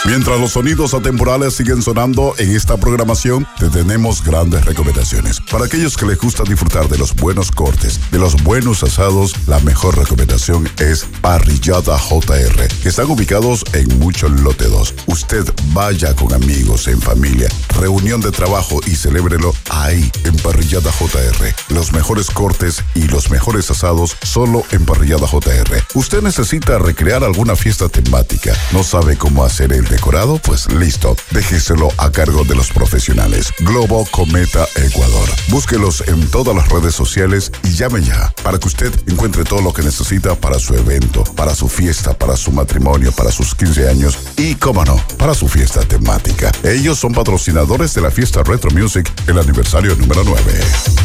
Mientras los sonidos atemporales siguen sonando en esta programación, te tenemos grandes recomendaciones. Para aquellos que les gusta disfrutar de los buenos cortes, de los buenos asados, la mejor recomendación es Parrillada JR, que están ubicados en Mucho Lote 2. Usted vaya con amigos, en familia, reunión de trabajo y celébrelo ahí, en Parrillada JR. Los mejores cortes y los mejores asados solo en Parrillada JR. Usted necesita recrear alguna fiesta temática, no sabe cómo hacer el decorado, pues listo, déjeselo a cargo de los profesionales. Globo Cometa Ecuador. Búsquelos en todas las redes sociales y llame ya para que usted encuentre todo lo que necesita para su evento, para su fiesta, para su matrimonio, para sus 15 años y, cómo no, para su fiesta temática. Ellos son patrocinadores de la fiesta Retro Music, el aniversario número 9.